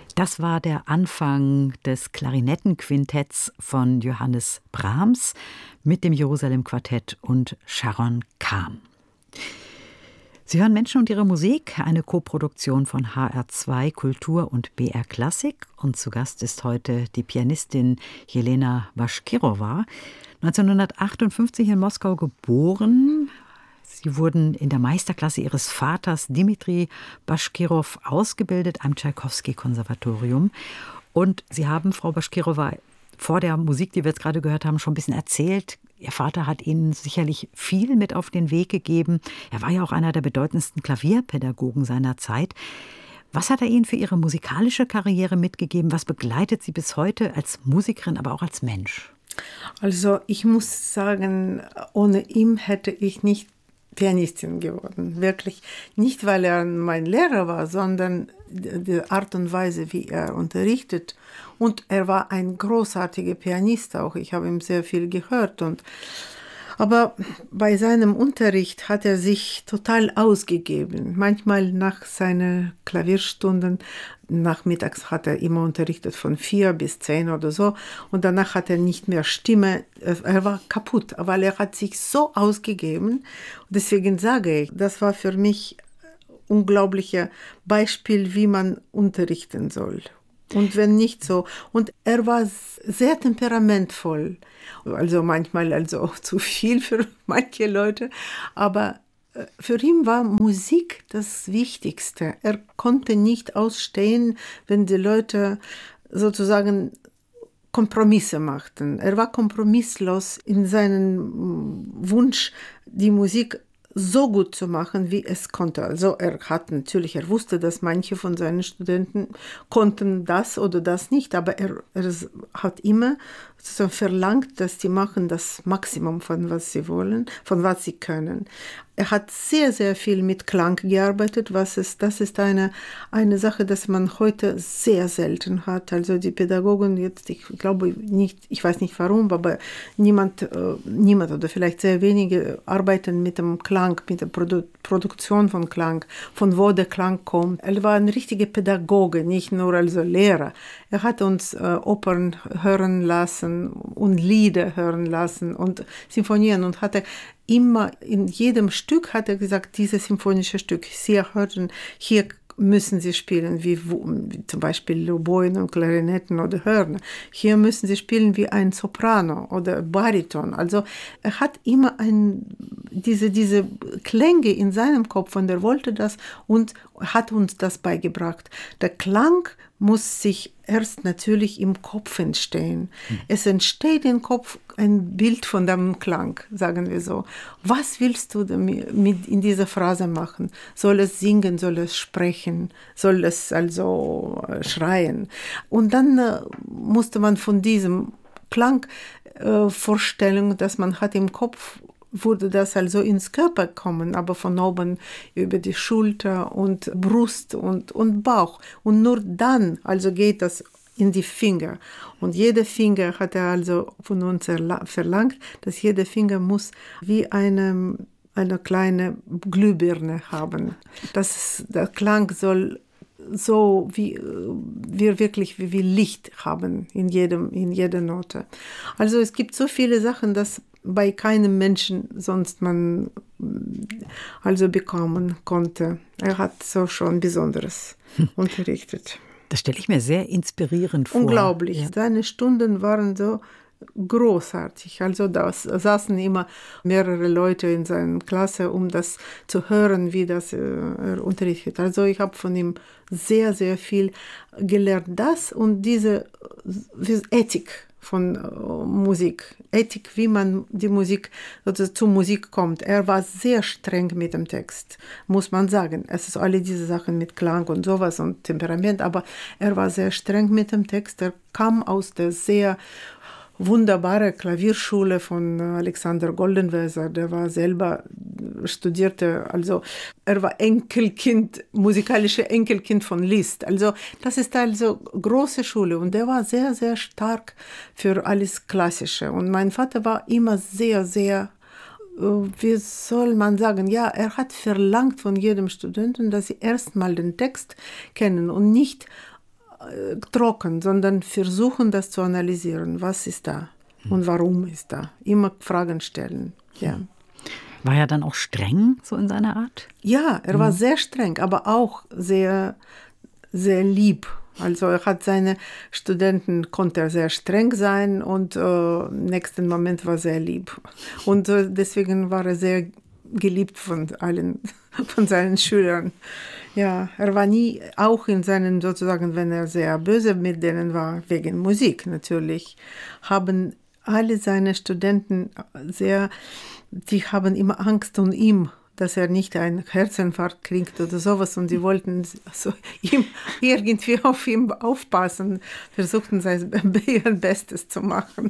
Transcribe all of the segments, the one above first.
Das war der Anfang des Klarinettenquintetts von Johannes Brahms mit dem Jerusalem-Quartett und Sharon Kahn. Sie hören Menschen und ihre Musik, eine Koproduktion von HR2 Kultur und BR Klassik. Und zu Gast ist heute die Pianistin Jelena Baschkirowa, 1958 in Moskau geboren. Sie wurden in der Meisterklasse ihres Vaters Dmitri Baschkirow ausgebildet am Tschaikowski-Konservatorium. Und Sie haben, Frau Baschkirowa, vor der Musik, die wir jetzt gerade gehört haben, schon ein bisschen erzählt. Ihr Vater hat Ihnen sicherlich viel mit auf den Weg gegeben. Er war ja auch einer der bedeutendsten Klavierpädagogen seiner Zeit. Was hat er Ihnen für Ihre musikalische Karriere mitgegeben? Was begleitet Sie bis heute als Musikerin, aber auch als Mensch? Also ich muss sagen, ohne ihn hätte ich nicht Pianistin geworden. Wirklich nicht, weil er mein Lehrer war, sondern die Art und Weise, wie er unterrichtet. Und er war ein großartiger Pianist auch. Ich habe ihm sehr viel gehört. Aber bei seinem Unterricht hat er sich total ausgegeben. Manchmal nach seinen Klavierstunden, nachmittags hat er immer unterrichtet von 4 bis 10 oder so. Und danach hat er nicht mehr Stimme. Er war kaputt, weil er hat sich so ausgegeben. Und deswegen sage ich, das war für mich ein unglaubliches Beispiel, wie man unterrichten soll. Und wenn nicht so. Und er war sehr temperamentvoll. Also manchmal auch zu viel für manche Leute. Aber für ihn war Musik das Wichtigste. Er konnte nicht ausstehen, wenn die Leute sozusagen Kompromisse machten. Er war kompromisslos in seinem Wunsch, die Musik so gut zu machen, wie es konnte. Also er wusste, dass manche von seinen Studenten konnten das oder das nicht, aber er hat immer so verlangt, dass die machen das Maximum von was sie wollen, von was sie können. Er hat sehr, sehr viel mit Klang gearbeitet, das ist eine Sache, dass man heute sehr selten hat. Also die Pädagogen jetzt, ich glaube nicht, ich weiß nicht warum, aber niemand oder vielleicht sehr wenige arbeiten mit dem Klang, mit der Produktion von Klang, von wo der Klang kommt. Er war ein richtiger Pädagoge, nicht nur also Lehrer. Er hat uns Opern hören lassen und Lieder hören lassen und Sinfonien und hatte immer in jedem Stück hat er gesagt, dieses symphonische Stück, Sie hörten, hier müssen Sie spielen wie zum Beispiel Oboen und Klarinetten oder Hörner. Hier müssen Sie spielen wie ein Soprano oder Bariton. Also er hat immer diese Klänge in seinem Kopf und er wollte das und hat uns das beigebracht. Der Klang muss sich erst natürlich im Kopf entstehen. Es entsteht im Kopf ein Bild von dem Klang, sagen wir so. Was willst du mit in dieser Phrase machen? Soll es singen, soll es sprechen, soll es also schreien? Und dann musste man von diesem Klangvorstellung, dass man hat im Kopf, wurde das also ins Körper kommen, aber von oben über die Schulter und Brust und Bauch. Und nur dann also geht das in die Finger. Und jeder Finger hat er also von uns verlangt, dass jeder Finger muss wie eine kleine Glühbirne haben. Der Klang soll so wie wir wirklich wie Licht haben in jeder Note. Also es gibt so viele Sachen, dass bei keinem Menschen sonst man also bekommen konnte. Er hat so schon Besonderes unterrichtet. Das stelle ich mir sehr inspirierend vor. Unglaublich. Ja. Seine Stunden waren so großartig. Also da saßen immer mehrere Leute in seiner Klasse, um das zu hören, wie das er unterrichtet. Also ich habe von ihm sehr, sehr viel gelernt. Das und diese Ethik von Musik. Ethik, wie man die Musik, also zur Musik kommt. Er war sehr streng mit dem Text, muss man sagen. Es ist alle diese Sachen mit Klang und sowas und Temperament, aber er war sehr streng mit dem Text. Er kam aus der sehr wunderbare Klavierschule von Alexander Goldenweiser, der war selber studierte, also er war musikalische Enkelkind von Liszt. Also das ist also große Schule und der war sehr, sehr stark für alles Klassische. Und mein Vater war immer sehr, sehr, wie soll man sagen, ja, er hat verlangt von jedem Studenten, dass sie erstmal den Text kennen und nicht trocken, sondern versuchen, das zu analysieren. Was ist da und warum ist da? Immer Fragen stellen. Ja. War er dann auch streng, so in seiner Art? Ja, er war sehr streng, aber auch sehr, sehr lieb. Also er hat seine Studenten, konnte er sehr streng sein und im nächsten Moment war sehr lieb. Und deswegen war er sehr geliebt von allen, von seinen Schülern. Ja, er war nie, auch in seinen, sozusagen, wenn er sehr böse mit denen war, wegen Musik natürlich, haben alle seine Studenten die haben immer Angst um ihn, dass er nicht einen Herzinfarkt kriegt oder sowas. Und sie wollten ihm irgendwie auf ihn aufpassen, versuchten ihr Bestes zu machen.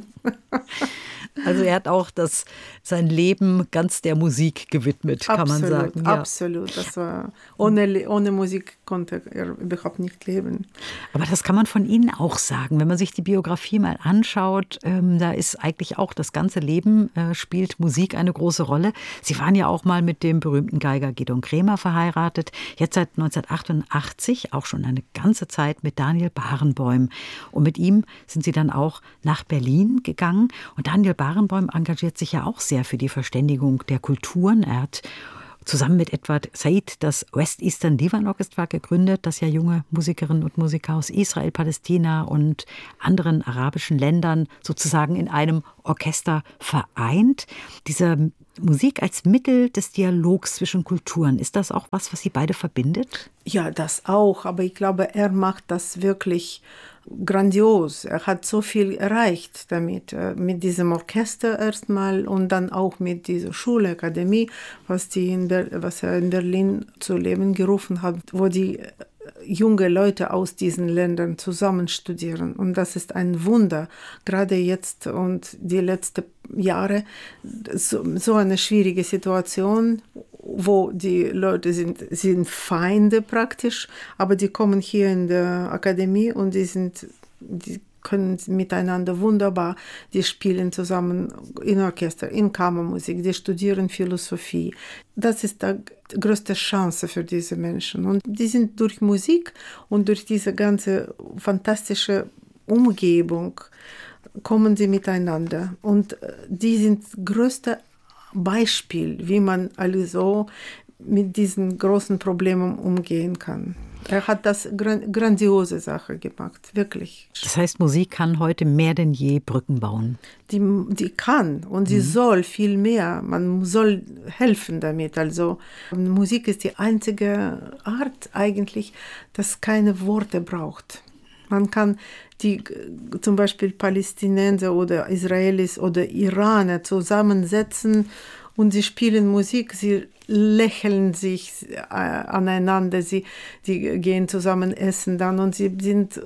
Also er hat auch sein Leben ganz der Musik gewidmet, kann man sagen. Ja. Absolut. Das war, ohne Musik konnte er überhaupt nicht leben. Aber das kann man von Ihnen auch sagen. Wenn man sich die Biografie mal anschaut, da ist eigentlich auch das ganze Leben, spielt Musik eine große Rolle. Sie waren ja auch mal mit dem berühmten Geiger Gidon Kremer verheiratet. Jetzt seit 1988, auch schon eine ganze Zeit mit Daniel Barenboim. Und mit ihm sind Sie dann auch nach Berlin gegangen. Und Daniel Barenboim engagiert sich ja auch sehr für die Verständigung der Kulturen. Er hat zusammen mit Edward Said das West Eastern Divan Orchestra gegründet, das ja junge Musikerinnen und Musiker aus Israel, Palästina und anderen arabischen Ländern sozusagen in einem Orchester vereint. Diese Musik als Mittel des Dialogs zwischen Kulturen, ist das auch was Sie beide verbindet? Ja, das auch, aber ich glaube, er macht das wirklich grandios. Er hat so viel erreicht damit, mit diesem Orchester erstmal und dann auch mit dieser Schule, Akademie, was er in Berlin zu Leben gerufen hat, wo die junge Leute aus diesen Ländern zusammen studieren. Und das ist ein Wunder, gerade jetzt und die letzten Jahre, so eine schwierige Situation, wo die Leute sind Feinde praktisch, aber die kommen hier in der Akademie und die können miteinander wunderbar, die spielen zusammen in Orchester, in Kammermusik, die studieren Philosophie. Das ist die größte Chance für diese Menschen. Und die sind durch Musik und durch diese ganze fantastische Umgebung kommen sie miteinander. Und die sind das größte Beispiel, wie man also mit diesen großen Problemen umgehen kann. Er hat das grandiose Sache gemacht, wirklich. Das heißt, Musik kann heute mehr denn je Brücken bauen. Die kann und sie soll viel mehr. Man soll helfen damit. Also Musik ist die einzige Art eigentlich, dass keine Worte braucht. Man kann zum Beispiel Palästinenser oder Israelis oder Iraner zusammensetzen und sie spielen Musik, sie lächeln sich aneinander, die gehen zusammen essen dann und sie sind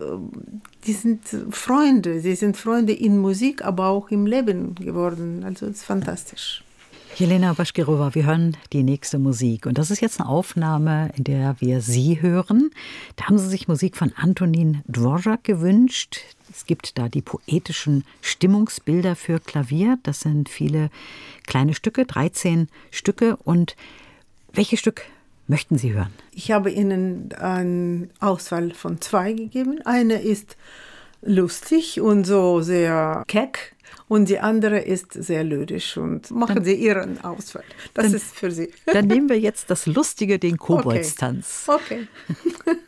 Freunde in Musik, aber auch im Leben geworden. Also es ist fantastisch. Jelena Baschkirova, wir hören die nächste Musik. Und das ist jetzt eine Aufnahme, in der wir Sie hören. Da haben Sie sich Musik von Antonin Dvorak gewünscht. Es gibt da die poetischen Stimmungsbilder für Klavier. Das sind viele kleine Stücke, 13 Stücke. Und welches Stück möchten Sie hören? Ich habe Ihnen eine Auswahl von 2 gegeben. Eine ist lustig und so sehr keck. Und die andere ist sehr lyrisch und machen Sie Ihren Auswahl. Das ist für Sie. Dann nehmen wir jetzt das Lustige, den Koboldstanz. Okay.